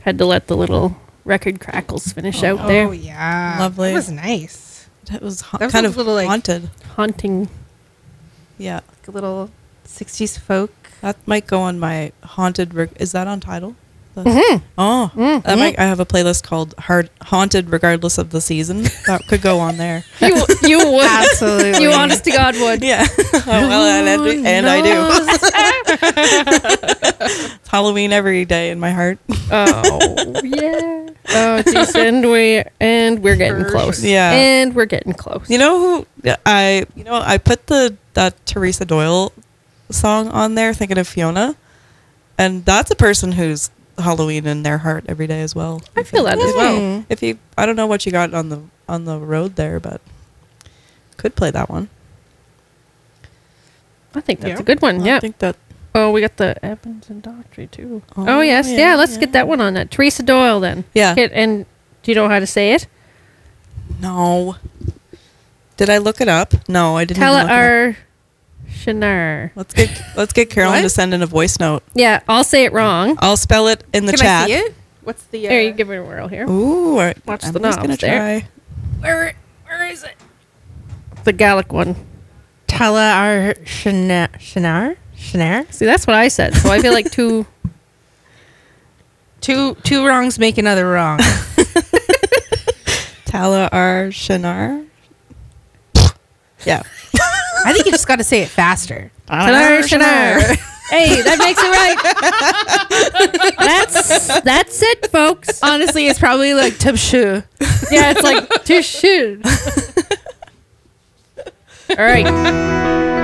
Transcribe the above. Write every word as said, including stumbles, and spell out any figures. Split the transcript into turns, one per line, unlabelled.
Had to let the little record crackles finish out
Oh
there.
yeah,
Lovely.
That was nice.
That was, ha-
That was
kind
a
of
little, like-
haunted.
Haunting.
Yeah.
Like a little sixties folk.
That might go on my haunted. Reg- is that on Tidal? The-
Mhm.
Oh,
Mhm.
that might, I have a playlist called "Hard Haunted Regardless of the Season." That could go on there.
You, you would.
Absolutely.
You honest to God would.
Yeah. Oh, well, and, and, and I do. It's Halloween every day in my heart.
Oh, yeah. Oh, geez. And, we, and we're getting
For
close.
sure. Yeah.
And we're getting close.
You know who I? You know I put the that Teresa Doyle song on there, thinking of Fiona, and that's a person who's Halloween in their heart every day as well.
I feel that as well.
Mm.
If you, I don't know what you got on the on the road there, but could play that one.
I think that's
Yeah.
a good one.
I
Yeah.
think that.
Oh, we got the Evans and Daughtry too. Oh,
Oh,
yes. Yeah,
yeah,
let's
yeah.
get that one on that. Teresa Doyle then.
Yeah.
Hit, and do you know how to say it?
No. Did I look it up? No, I didn't.
Tell
even look it up.
our Shinar.
Let's get let's get Carolyn
What?
to send in a voice note.
Yeah, I'll say it wrong.
I'll spell it in the
Can
chat.
I see it? What's the? Uh,
Here, you give it a whirl here.
Ooh, all right.
Watch the
Emily's gonna
knobs there.
try.
Where, where is it? The Gallic one.
Tella our Shinar Shinar Shinar.
See, that's what I said. So I feel like two.
Two two wrongs make another wrong.
Tala R. Shinar. Yeah.
I think you just got to say it faster.
Shinar, Shinar. Hey, that makes it right. that's that's it, folks.
Honestly, it's probably like tubshu.
Yeah, it's like tissue. All right.